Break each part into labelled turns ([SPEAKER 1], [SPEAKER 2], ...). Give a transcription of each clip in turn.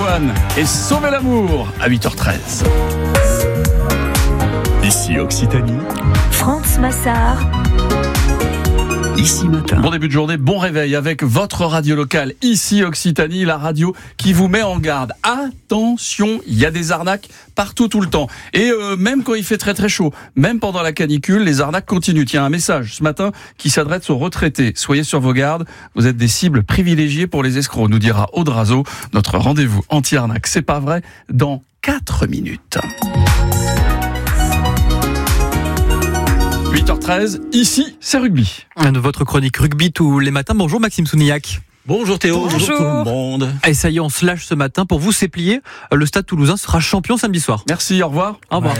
[SPEAKER 1] One et Sauver l'amour à 8h13.
[SPEAKER 2] Ici Occitanie,
[SPEAKER 3] France Massard.
[SPEAKER 2] Ici Matin.
[SPEAKER 1] Bon début de journée, bon réveil avec votre radio locale. Ici Occitanie, la radio qui vous met en garde. Attention, il y a des arnaques partout tout le temps. Et même quand il fait très très chaud, même pendant la canicule, les arnaques continuent. Tiens, un message ce matin qui s'adresse aux retraités. Soyez sur vos gardes, vous êtes des cibles privilégiées pour les escrocs, nous dira Aude Razo. Notre rendez-vous anti-arnaque, c'est pas vrai, dans 4 minutes. 8h13, ici, c'est rugby.
[SPEAKER 4] Votre chronique rugby tous les matins. Bonjour Maxime Sounillac.
[SPEAKER 5] Bonjour Théo, bonjour tout le monde.
[SPEAKER 4] Et ça y est, on se lâche ce matin. Pour vous, c'est plié. Le Stade Toulousain sera champion samedi soir.
[SPEAKER 1] Merci, au revoir.
[SPEAKER 4] Au revoir.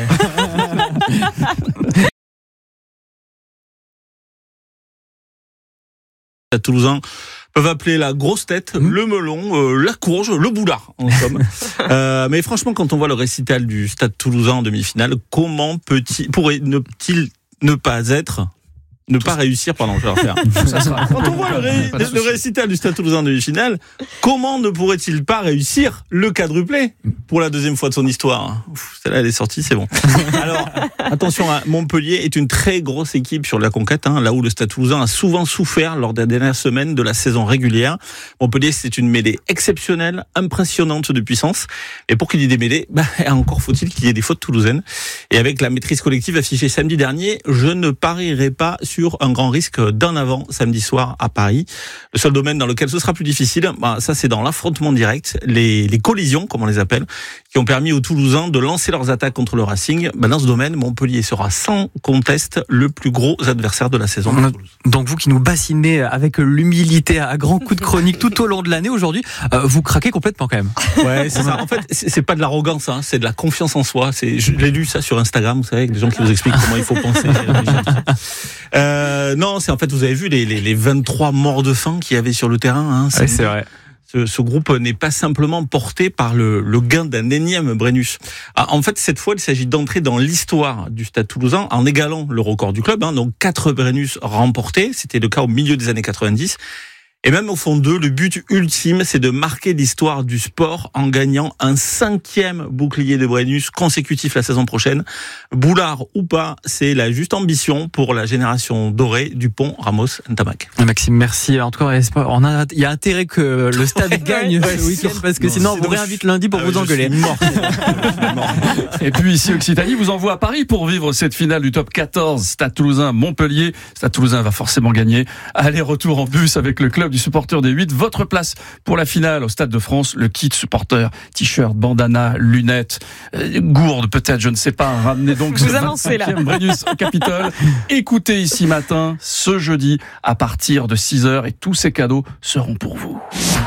[SPEAKER 5] Les Toulousains peuvent appeler la grosse tête, le melon, la courge, le boulard en somme. Mais franchement, quand on voit le récital du Stade Toulousain en demi-finale, comment pourrait-il ne pas réussir, je vais refaire. Quand on voit le récital du Stade Toulousain en demi-finale, comment ne pourrait-il pas réussir le quadruplé pour la deuxième fois de son histoire? Celle-là, elle est sortie, c'est bon. Alors, attention, Montpellier est une très grosse équipe sur la conquête, là où le Stade Toulousain a souvent souffert lors des dernières semaines de la saison régulière. Montpellier, c'est une mêlée exceptionnelle, impressionnante de puissance. Et pour qu'il y ait des mêlées, encore faut-il qu'il y ait des fautes toulousaines. Et avec la maîtrise collective affichée samedi dernier, je ne parierai pas sur un grand risque d'un avant samedi soir à Paris. Le seul domaine dans lequel ce sera plus difficile, ça c'est dans l'affrontement direct, les collisions, comme on les appelle, qui ont permis aux Toulousains de lancer leurs attaques contre le Racing. Dans ce domaine, Montpellier sera sans conteste le plus gros adversaire de la saison.
[SPEAKER 4] Donc vous qui nous bassinez avec l'humilité à grands coups de chronique tout au long de l'année, aujourd'hui, vous craquez complètement quand même. Ouais,
[SPEAKER 5] c'est ça. En fait, c'est pas de l'arrogance, c'est de la confiance en soi. Je l'ai lu ça sur Instagram, vous savez, avec des gens qui vous expliquent comment il faut penser. Non, c'est en fait, vous avez vu les 23 morts de faim qu'il y avait sur le terrain.
[SPEAKER 4] Ouais, c'est vrai.
[SPEAKER 5] Ce groupe n'est pas simplement porté par le gain d'un énième Brennus. En fait, cette fois, il s'agit d'entrer dans l'histoire du Stade Toulousain en égalant le record du club. Donc 4 Brennus remportés, c'était le cas au milieu des années 90. Et même au fond d'eux, le but ultime, c'est de marquer l'histoire du sport en gagnant un 5e bouclier de Brennus consécutif la saison prochaine. Boulard ou pas, c'est la juste ambition pour la génération dorée Dupont, Ramos, Ntamak.
[SPEAKER 4] Maxime, merci. En tout cas, il y a intérêt que le Stade gagne ce week-end parce que sinon on vous réinvite lundi pour vous engueuler.
[SPEAKER 1] Et puis ici Occitanie vous envoie à Paris pour vivre cette finale du top 14 Stade Toulousain Montpellier. Stade Toulousain va forcément gagner. Aller-retour en bus avec le club du supporter des 8. Votre place pour la finale au Stade de France, le kit supporter, t-shirt, bandana, lunettes, gourde peut-être, je ne sais pas. Ramenez donc ce 25e Brennus au Capitole. Écoutez ici matin, ce jeudi, à partir de 6h et tous ces cadeaux seront pour vous.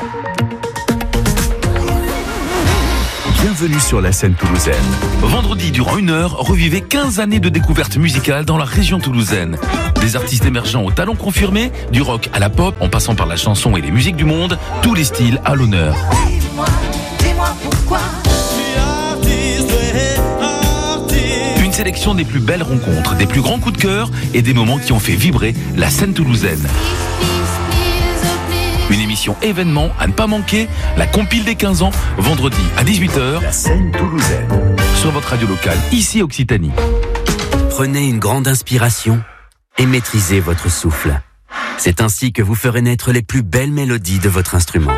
[SPEAKER 2] Bienvenue sur la scène toulousaine.
[SPEAKER 6] Vendredi, durant 1 heure, revivez 15 années de découvertes musicales dans la région toulousaine. Des artistes émergents au talent confirmé, du rock à la pop, en passant par la chanson et les musiques du monde, tous les styles à l'honneur.
[SPEAKER 7] Dis-moi pourquoi.
[SPEAKER 6] Une sélection des plus belles rencontres, des plus grands coups de cœur et des moments qui ont fait vibrer la scène toulousaine. Une émission événement à ne pas manquer, la compile des 15 ans, vendredi à 18h.
[SPEAKER 2] La scène toulousaine.
[SPEAKER 6] Sur votre radio locale, ici Occitanie.
[SPEAKER 8] Prenez une grande inspiration et maîtrisez votre souffle. C'est ainsi que vous ferez naître les plus belles mélodies de votre instrument.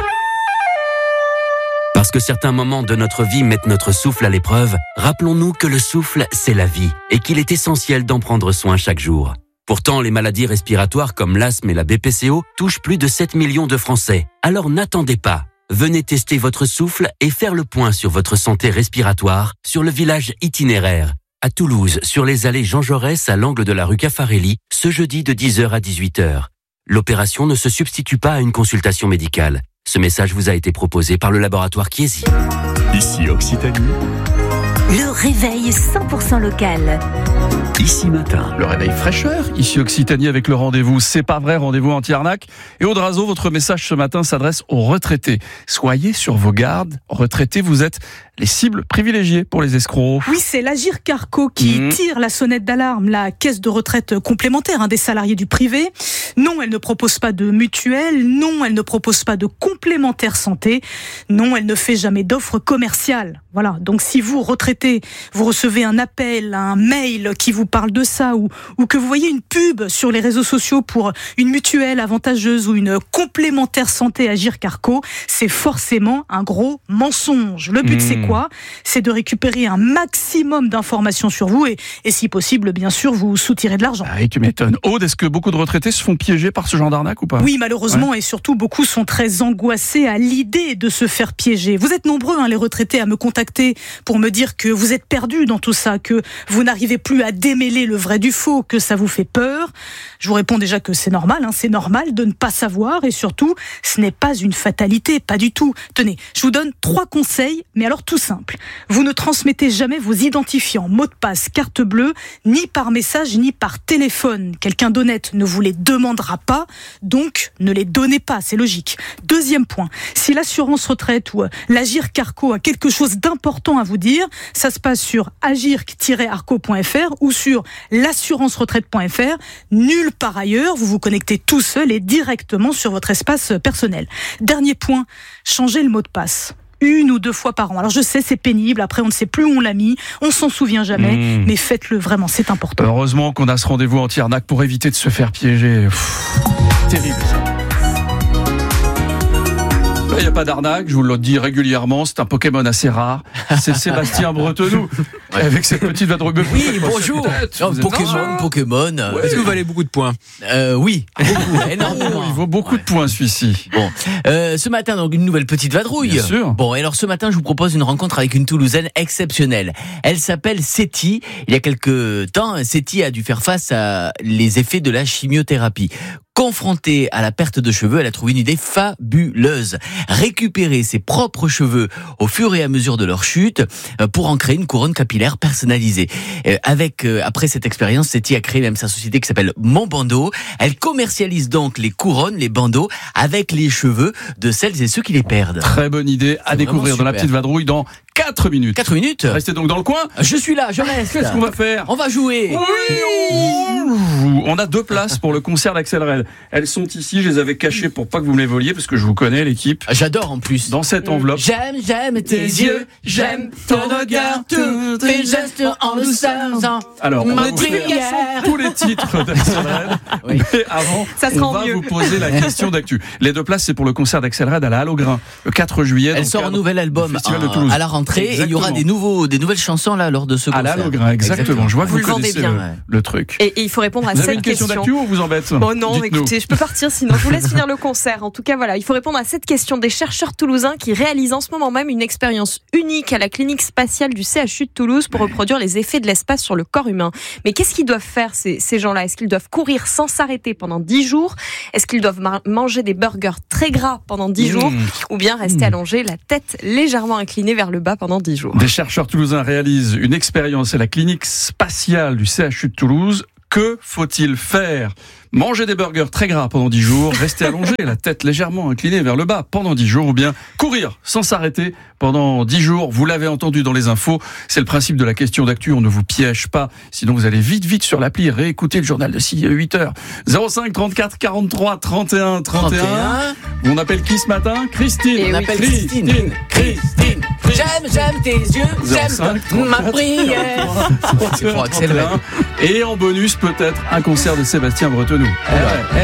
[SPEAKER 8] Parce que certains moments de notre vie mettent notre souffle à l'épreuve, rappelons-nous que le souffle, c'est la vie et qu'il est essentiel d'en prendre soin chaque jour. Pourtant, les maladies respiratoires comme l'asthme et la BPCO touchent plus de 7 millions de Français. Alors n'attendez pas. Venez tester votre souffle et faire le point sur votre santé respiratoire sur le village itinéraire. À Toulouse, sur les allées Jean Jaurès à l'angle de la rue Caffarelli, ce jeudi de 10h à 18h. L'opération ne se substitue pas à une consultation médicale. Ce message vous a été proposé par le laboratoire Chiesi.
[SPEAKER 2] Ici Occitanie.
[SPEAKER 3] Le réveil 100% local.
[SPEAKER 2] Ici Matin.
[SPEAKER 1] Le réveil fraîcheur, ici Occitanie avec le rendez-vous C'est pas vrai, rendez-vous anti-arnaque. Et Aude Razo, votre message ce matin s'adresse aux retraités. Soyez sur vos gardes. Retraités, vous êtes les cibles privilégiées pour les escrocs.
[SPEAKER 9] Oui, c'est l'Agirc Arrco qui tire la sonnette d'alarme, la caisse de retraite complémentaire des salariés du privé. Non, elle ne propose pas de mutuelle. Non, elle ne propose pas de complémentaire santé. Non, elle ne fait jamais d'offres commerciales. Voilà. Donc, si vous, retraité, vous recevez un appel, un mail qui vous parle de ça, ou que vous voyez une pub sur les réseaux sociaux pour une mutuelle avantageuse ou une complémentaire santé Agirc Arrco, c'est forcément un gros mensonge. Le but, c'est quoi ? C'est de récupérer un maximum d'informations sur vous et si possible, bien sûr, vous soutirer de l'argent.
[SPEAKER 1] Ah oui, tu m'étonnes. Aude, est-ce que beaucoup de retraités se font piéger par ce genre d'arnaque ou pas ?
[SPEAKER 9] Oui, malheureusement, et surtout, beaucoup sont très angoissés à l'idée de se faire piéger. Vous êtes nombreux, les retraités, à me contacter pour me dire que vous êtes perdus dans tout ça, que vous n'arrivez plus à démêler le vrai du faux, que ça vous fait peur. Je vous réponds déjà que c'est normal, c'est normal de ne pas savoir, et surtout, ce n'est pas une fatalité, pas du tout. Tenez, je vous donne 3 conseils, mais alors tout simple. Vous ne transmettez jamais vos identifiants, mots de passe, carte bleue, ni par message, ni par téléphone. Quelqu'un d'honnête ne vous les demandera pas, donc ne les donnez pas, c'est logique. Deuxième point, si l'assurance retraite ou l'Agirc Arrco a quelque chose d'important à vous dire, ça se passe sur agirc-arrco.fr ou sur l'assurance-retraite.fr. Nulle part ailleurs, vous vous connectez tout seul et directement sur votre espace personnel. Dernier point, changez le mot de passe. 1 ou 2 fois par an. Alors je sais, c'est pénible, après on ne sait plus où on l'a mis, on s'en souvient jamais, mais faites-le vraiment, c'est important.
[SPEAKER 1] Heureusement qu'on a ce rendez-vous anti-arnaque pour éviter de se faire piéger. Terrible ça. Il n'y a pas d'arnaque, je vous le dis régulièrement, c'est un Pokémon assez rare. C'est Sébastien Bretenoux, avec cette petite vadrouille.
[SPEAKER 10] Oui, bonjour. Pokémon.
[SPEAKER 4] Est-ce que vous valez beaucoup de points ?
[SPEAKER 10] Oui, beaucoup, énormément.
[SPEAKER 1] Il vaut beaucoup de points celui-ci.
[SPEAKER 10] Bon, ce matin, donc une nouvelle petite vadrouille.
[SPEAKER 1] Bien sûr.
[SPEAKER 10] Bon, alors ce matin, je vous propose une rencontre avec une Toulousaine exceptionnelle. Elle s'appelle Séti. Il y a quelques temps, Séti a dû faire face à les effets de la chimiothérapie. Confrontée à la perte de cheveux, elle a trouvé une idée fabuleuse. Récupérer ses propres cheveux au fur et à mesure de leur chute pour en créer une couronne capillaire personnalisée. Après cette expérience, Séti a créé même sa société qui s'appelle Mon Bandeau. Elle commercialise donc les couronnes, les bandeaux avec les cheveux de celles et ceux qui les perdent.
[SPEAKER 1] Très bonne idée à découvrir dans la petite vadrouille dans 4 minutes.
[SPEAKER 10] 4 minutes.
[SPEAKER 1] Restez donc dans le coin.
[SPEAKER 10] Je suis là, je reste.
[SPEAKER 1] Qu'est-ce qu'on va faire ?
[SPEAKER 10] On va jouer.
[SPEAKER 1] On a 2 places pour le concert d'Axel Red. Elles sont ici, je les avais cachées pour pas que vous me les voliez parce que je vous connais l'équipe.
[SPEAKER 10] J'adore en plus.
[SPEAKER 1] Dans cette enveloppe.
[SPEAKER 10] J'aime tes yeux, j'aime ton regard, tous tes gestes en douceur.
[SPEAKER 1] Alors, on va vous faire tous les titres d'Axel Red. Oui. Mais avant, on va vous poser la question d'actu. Les 2 places, c'est pour le concert d'Axel Red à la Halle-au-Grain, le 4 juillet.
[SPEAKER 10] Elle sort un nouvel album
[SPEAKER 1] à
[SPEAKER 10] la rentrée. Et il y aura des nouvelles chansons là lors de ce concert.
[SPEAKER 1] À la Halle-au-Grain, exactement. Je vois que vous connaissez bien le truc.
[SPEAKER 11] Et il faut répondre à cette question.
[SPEAKER 1] Vous avez une question d'actu ou on vous embête ?
[SPEAKER 11] Bon non, écoutez, je peux partir sinon je vous laisse finir le concert. En tout cas, voilà, il faut répondre à cette question des chercheurs toulousains qui réalisent en ce moment même une expérience unique à la clinique spatiale du CHU de Toulouse pour reproduire les effets de l'espace sur le corps humain. Mais qu'est-ce qu'ils doivent faire ces gens-là ? Est-ce qu'ils doivent courir sans s'arrêter pendant 10 jours ? Est-ce qu'ils doivent manger des burgers très gras pendant 10 jours ? Ou bien rester allongé, la tête légèrement inclinée vers le bas pendant 10 jours ?
[SPEAKER 1] Des chercheurs toulousains réalisent une expérience à la clinique spatiale du CHU de Toulouse. Que faut-il faire ? Manger des burgers très gras pendant 10 jours, rester allongé, la tête légèrement inclinée vers le bas pendant 10 jours, ou bien courir sans s'arrêter pendant 10 jours. Vous l'avez entendu dans les infos, c'est le principe de la question d'actu, on ne vous piège pas, sinon vous allez vite sur l'appli réécouter le journal de 8 heures. 05 34 43 31 31. On appelle qui ce matin ? Christine.
[SPEAKER 10] On appelle Christine. J'aime tes yeux, j'aime ma prière.
[SPEAKER 1] C'est pour accélérer. Et en bonus, peut-être un concert de Sébastien Bretenoux.